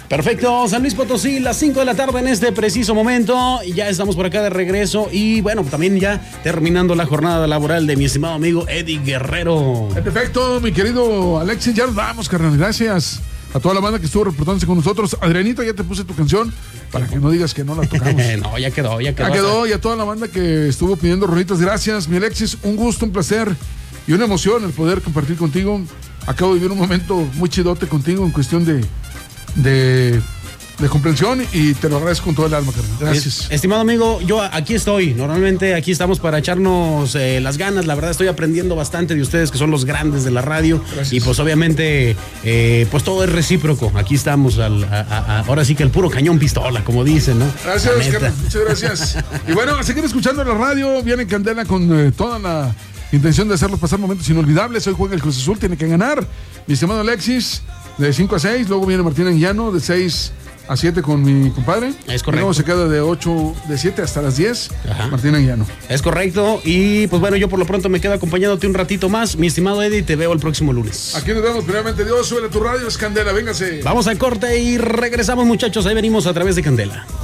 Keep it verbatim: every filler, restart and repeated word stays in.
Perfecto, San Luis Potosí, las cinco de la tarde en este preciso momento. Ya estamos por acá de regreso y bueno, también ya terminando la jornada laboral de mi estimado amigo Eddie Guerrero. Perfecto, mi querido Alexis, ya nos vamos, carnal. Gracias a toda la banda que estuvo reportándose con nosotros. Adrianito, ya te puse tu canción para que no digas que no la tocamos. No, ya quedó, ya quedó. Ya quedó, y a toda la banda que estuvo pidiendo rolitas, gracias, mi Alexis. Un gusto, un placer y una emoción el poder compartir contigo. Acabo de vivir un momento muy chidote contigo en cuestión de De, de comprensión y te lo agradezco con todo el alma, carnal. Gracias. Es, estimado amigo, yo aquí estoy. Normalmente aquí estamos para echarnos eh, las ganas. La verdad estoy aprendiendo bastante de ustedes que son los grandes de la radio. Gracias. Y pues obviamente eh, pues todo es recíproco. Aquí estamos al, a, a, ahora sí que el puro cañón pistola, como dicen, ¿no? Gracias, carnal. Muchas gracias. Y bueno, a seguir escuchando la radio. Viene Candela con eh, toda la intención de hacerlos pasar momentos inolvidables. Hoy juega el Cruz Azul, tiene que ganar. Mi estimado Alexis, de cinco a seis, luego viene Martín Anguiano de seis a siete con mi compadre. Es correcto. Luego se queda de ocho, de siete hasta las diez. Ajá. Martín Anguiano. Es correcto. Y pues bueno, yo por lo pronto me quedo acompañándote un ratito más. Mi estimado Eddie, te veo el próximo lunes. Aquí nos vemos, primeramente Dios. Súbele a tu radio, es Candela, véngase. Vamos al corte y regresamos, muchachos. Ahí venimos a través de Candela.